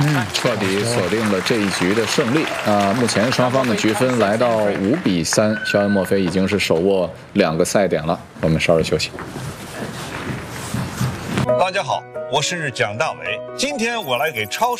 彻底锁定了这一局的胜利啊！目前双方的局分来到5-3，肖恩·墨菲已经是手握2个赛点了。我们稍事休息。 大家好，我是蒋大为，今天我来给超